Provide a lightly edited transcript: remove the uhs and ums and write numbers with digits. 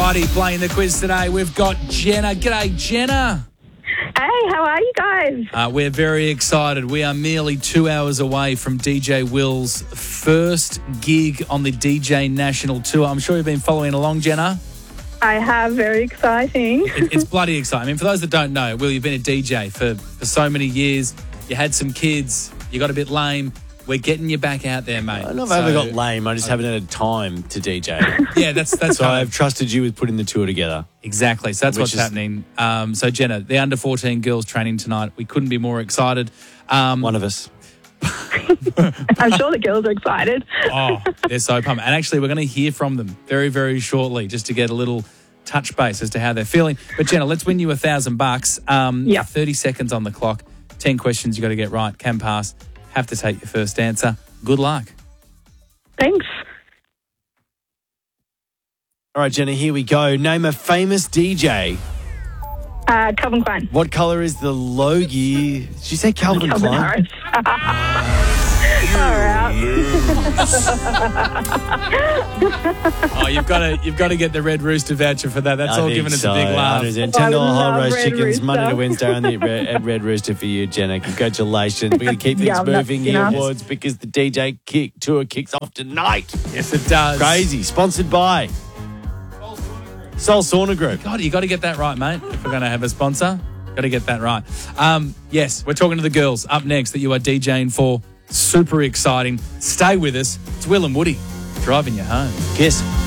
Righty, playing the quiz today, we've got Jenna. G'day, Jenna. Hey, how are you guys? We're very excited. We are merely 2 hours away from DJ Will's first gig on the DJ National Tour. I'm sure you've been following along, Jenna. I have. Very exciting. It's bloody exciting. I mean, for those that don't know, Will, you've been a DJ for so many years. You had some kids. You got a bit lame. We're getting you back out there, mate. I never got lame. I just haven't had time to DJ. Yeah, that's So I've trusted you with putting the tour together. Exactly. So that's what's happening. So, Jenna, the under-14 girls training tonight. We couldn't be more excited. One of us. I'm sure the girls are excited. Oh, they're so pumped. And actually, we're going to hear from them very, very shortly just to get a little touch base as to how they're feeling. But, Jenna, let's win you $1,000. Yep. 30 seconds on the clock. 10 questions you got to get right. Can pass. Have to take your first answer. Good luck. Thanks. All right, Jenna, here we go. Name a famous DJ. Calvin Klein. What colour is the Logie? Did you say Calvin Calvin Klein? Harris. All right. Oh, you've got to get the Red Rooster voucher for that. That's all giving us a big laugh. $10 I whole love roast Red chickens, Rooster. Monday to Wednesday on the Red Rooster for you, Jenna. Congratulations. We're going to keep things Yeah, moving here, that's awards, because the DJ tour kicks off tonight. Yes, it does. Crazy. Sponsored by Soul Sauna Group. God, you got to get that right, mate. If we're going to have a sponsor, got to get that right. Yes, we're talking to the girls up next that you are DJing for. Super exciting. Stay with us. It's Will and Woody driving you home. Kiss.